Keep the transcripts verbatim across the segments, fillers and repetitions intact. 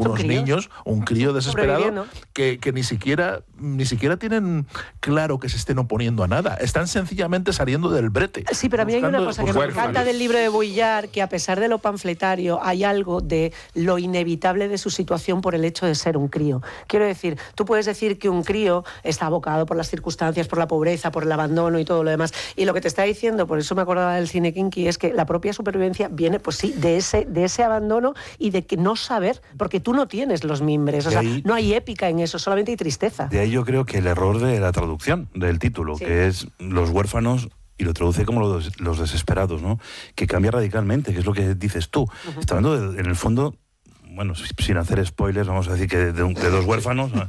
unos niños, un crío desesperado, que, que ni siquiera ni siquiera tienen claro que se estén oponiendo a nada. Están sencillamente saliendo del brete. Sí, pero a mí hay una cosa que me encanta del libro de Vuillard, que a pesar de lo panfletario, hay algo de lo inevitable de su situación por el hecho de ser un crío. Quiero decir, tú puedes decir que un crío está abocado por las circunstancias, por la pobreza, por el abandono y todo lo demás. Y lo que te está diciendo, por eso me acordaba del cine kinky, es que la propia supervivencia viene, pues sí, de ese, de ese abandono y de que no saber, porque tú no tienes los mimbres, o sea, ahí, no hay épica en eso, solamente hay tristeza. De ahí yo creo que el error de la traducción del título, sí. que es los huérfanos, y lo traduce como los, los desesperados, ¿no? Que cambia radicalmente, que es lo que dices tú. Uh-huh. Está hablando, de, en el fondo, bueno, sin hacer spoilers, vamos a decir que de, de, de dos huérfanos, ¿no?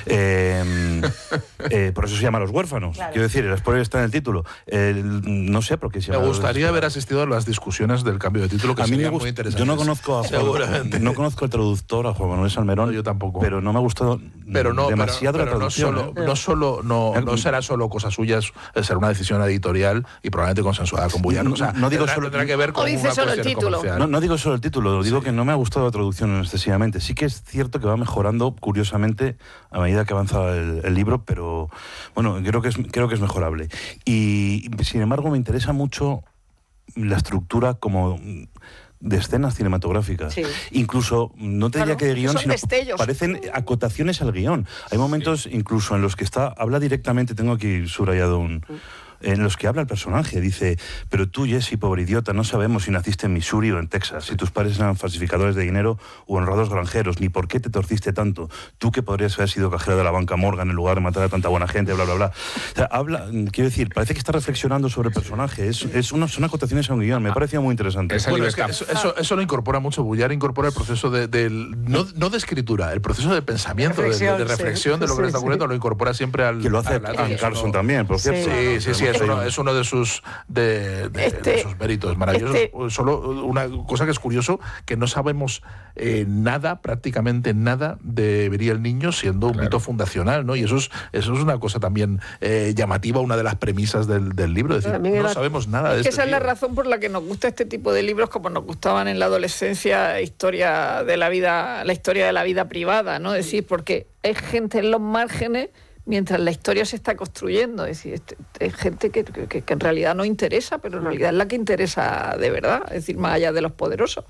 eh, eh, por eso se llama Los Huérfanos. Claro. Quiero decir, el spoiler está en el título. El, no sé por qué se llama. Me gustaría haber asistido a las discusiones del cambio de título, que a mí sería me gusta, muy interesante. Yo no conozco a Juan, no conozco al traductor, a Juan Manuel Salmerón. No, yo tampoco. Pero no me ha gustado pero no, demasiado pero, pero la traducción. No, solo, ¿eh? no, solo, no, no será solo cosa suya, será una decisión editorial y probablemente consensuada con Vuillard. O sea, no digo tendrá, solo, tendrá que ver con dice una solo el título. No, no digo solo el título, digo sí. que no me ha gustado la traducción excesivamente. Sí que es cierto que va mejorando, curiosamente, a medida que avanza el, el libro, pero bueno, creo que, es, creo que es mejorable. Y, sin embargo, me interesa mucho la estructura como de escenas cinematográficas. Sí. Incluso, no te diría claro, que de guión, sino destellos. Parecen acotaciones al guión. Hay momentos sí. incluso en los que está, habla directamente, tengo aquí subrayado un... en los que habla el personaje, dice, pero tú, Jesse, pobre idiota, no sabemos si naciste en Missouri o en Texas, si tus padres eran falsificadores de dinero o honrados granjeros, ni por qué te torciste tanto, tú que podrías haber sido cajero de la banca Morgan en lugar de matar a tanta buena gente, bla, bla, bla. O sea, habla, quiero decir, parece que está reflexionando sobre el personaje, es, es una, son acotaciones a un guión, me parecía muy interesante. Bueno, es que eso, eso, eso lo incorpora mucho, Vuillard incorpora el proceso de, de no, no de escritura, el proceso de pensamiento, reflexión, de, de, de reflexión sí. de lo que sí, le está ocurriendo, sí. lo incorpora siempre al... Que lo hace Anne Carson también, por cierto. Sí, sí, sí, es uno, es uno de sus de, de, este, de sus méritos maravillosos. Este, Solo una cosa que es curioso, que no sabemos eh, nada, prácticamente nada, de Vería el niño siendo un claro. mito fundacional, ¿no? Y eso es, eso es una cosa también eh, llamativa, una de las premisas del, del libro, es decir, no era, sabemos nada de es que este esa libro. Es la razón por la que nos gusta este tipo de libros, como nos gustaban en la adolescencia, historia de la vida, la historia de la vida privada, ¿no? Es decir, porque hay gente en los márgenes mientras la historia se está construyendo. Es decir, es gente que, que, que en realidad no interesa, pero en realidad es la que interesa de verdad, es decir, más allá de los poderosos.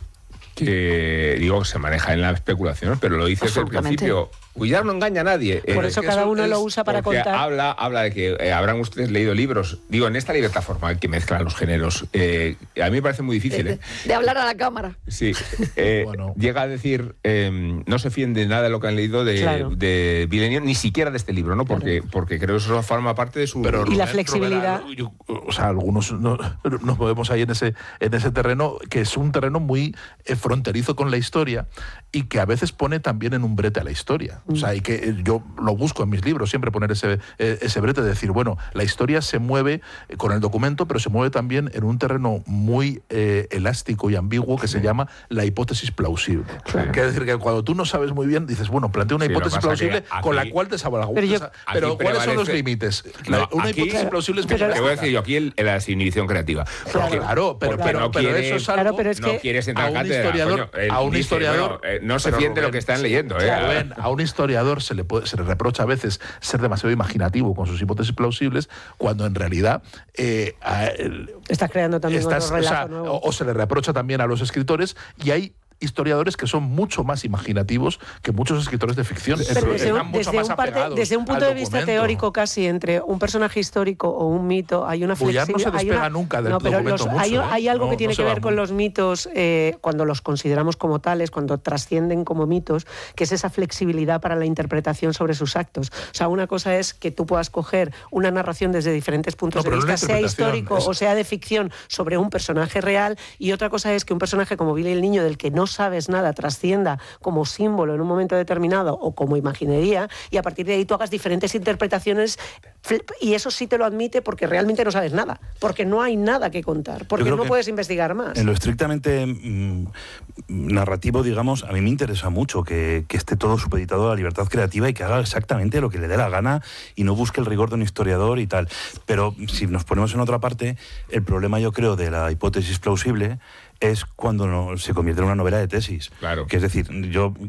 Que digo, se maneja en la especulación, pero lo dice desde el principio. Vuillard no engaña a nadie. Por eso cada uno es, lo usa para contar. Habla, habla de que eh, habrán ustedes leído libros, digo, en esta libertad formal que mezclan los géneros. Eh, a mí me parece muy difícil. De, ¿eh? de hablar a la cámara. Sí. Eh, bueno. Llega a decir, eh, no se fíen de nada de lo que han leído de, claro. de Villeneuve, ni siquiera de este libro, ¿no? Porque, claro. porque creo que eso forma parte de su... Pero, y la flexibilidad. Rubén, yo, o sea, algunos no, nos movemos ahí en ese, en ese terreno, que es un terreno muy eh, fronterizo con la historia y que a veces pone también en un brete a la historia. Mm. O sea, y que yo lo busco en mis libros, siempre poner ese, ese brete de decir, bueno, la historia se mueve con el documento, pero se mueve también en un terreno muy eh, elástico y ambiguo que se llama la hipótesis plausible. Claro. Quiere decir que cuando tú no sabes muy bien, dices, bueno, plantea una sí, hipótesis plausible aquí, con la cual te salvaguardas. Pero, yo, pero ¿cuáles son los límites? No, una aquí, hipótesis plausible es que... Te voy a decir yo, aquí el, la inhibición creativa. Claro, porque, claro pero, pero, no pero quiere, eso es algo... Claro, pero es que no quieres entrar a un cátedra, historiador, coño, a un dice, historiador bueno, eh, no se fiende lo que están leyendo. Eh, claro, ven, a un historiador se le, puede, se le reprocha a veces ser demasiado imaginativo con sus hipótesis plausibles, cuando en realidad eh, a, el, estás creando también estás, otro relato o, sea, nuevo. O, o se le reprocha también a los escritores, y hay historiadores que son mucho más imaginativos que muchos escritores de ficción. Pero desde, un, desde, un parte, desde un punto de vista teórico casi, entre un personaje histórico o un mito, hay una flexibilidad. Vuillard no se despega una, nunca del no, pero documento los, mucho, hay, ¿eh? hay algo no, que tiene no que ver muy... con los mitos, eh, cuando los consideramos como tales, cuando trascienden como mitos, que es esa flexibilidad para la interpretación sobre sus actos. O sea, una cosa es que tú puedas coger una narración desde diferentes puntos no, de vista, sea histórico es... o sea de ficción, sobre un personaje real, y otra cosa es que un personaje como Billy el Niño, del que no sabes nada, trascienda como símbolo en un momento determinado o como imaginería, y a partir de ahí tú hagas diferentes interpretaciones, y eso sí te lo admite porque realmente no sabes nada, porque no hay nada que contar, porque no puedes investigar más. En lo estrictamente mmm, narrativo, digamos, a mí me interesa mucho que, que esté todo supeditado a la libertad creativa y que haga exactamente lo que le dé la gana y no busque el rigor de un historiador y tal. Pero si nos ponemos en otra parte, el problema, yo creo, de la hipótesis plausible es cuando no, se convierte en una novela de tesis. Claro. Que es decir, yo